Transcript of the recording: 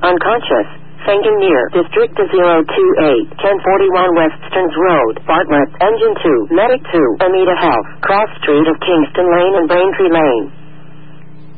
unconscious. Fainting near District 028, 1041 West Stearns Road, Bartlett, Engine 2, Medic 2, Amita Health, Cross Street of Kingston Lane and Braintree Lane.